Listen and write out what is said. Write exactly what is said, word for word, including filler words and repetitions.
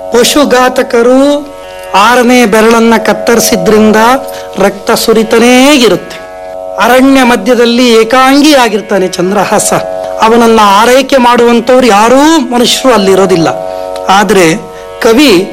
ಪಶುಘಾತಕರು ಆರನೇ ಬೆರಳನ್ನ ಕತ್ತರಿಸಿದ್ರಿಂದ ರಕ್ತ ಸುರಿತನೇ ಇರುತ್ತೆ. ಅರಣ್ಯ ಮಧ್ಯದಲ್ಲಿ ಏಕಾಂಗಿ ಆಗಿರ್ತಾನೆ ಚಂದ್ರಹಾಸ. ಅವನನ್ನ ಆರೈಕೆ ಮಾಡುವಂತವ್ರು ಯಾರೂ ಮನುಷ್ಯರು ಅಲ್ಲಿರೋದಿಲ್ಲ. ಆದ್ರೆ ಕವಿ